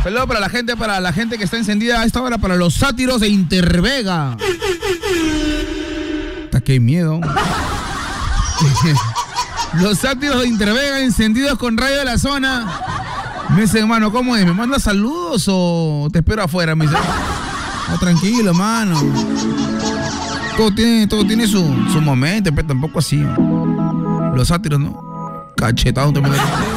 Saludos para la gente que está encendida a esta hora, para los sátiros de Intervega. ¡Qué miedo! Los sátiros de Intervega encendidos con Radio de la Zona. Me dice, hermano, ¿cómo es? ¿Me mandas saludos o te espero afuera? Me dice, no, tranquilo, mano. Todo tiene su momento, pero tampoco así. Los sátiros, ¿no? Cachetado también.